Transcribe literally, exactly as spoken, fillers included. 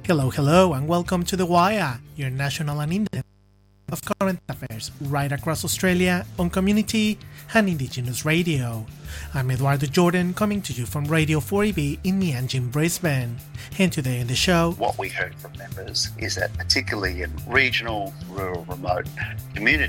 Hello, hello, and welcome to The Wire, your national and in-depth of current affairs right across Australia on community and Indigenous radio. I'm Eduardo Jordan, coming to you from Radio four E B in Mianjin, Brisbane. And today in the show, what we heard from members is that particularly in regional, rural, remote communities,